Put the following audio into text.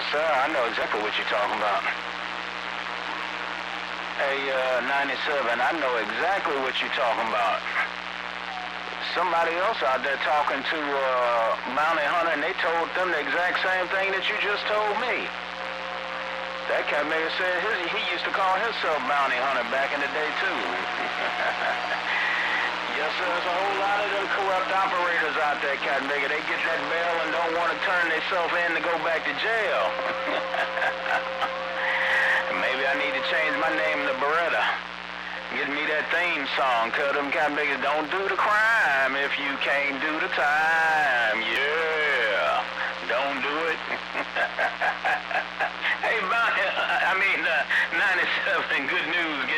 sir. I know exactly what you're talking about. Hey, 97, I know exactly what you're talking about. Somebody else out there talking to Bounty Hunter, and they told them the exact same thing that you just told me. That cat maybe said he used to call himself Bounty Hunter back in the day, too. Yes, sir, there's a whole lot of them corrupt operators out there, Cat Nigga. They get that bail and don't want to turn themselves in to go back to jail. Maybe I need to change my name to Beretta. Get me that theme song. Tell them Cat Niggas don't do the crime if you can't do the time. Yeah, don't do it. Hey, 97, good news,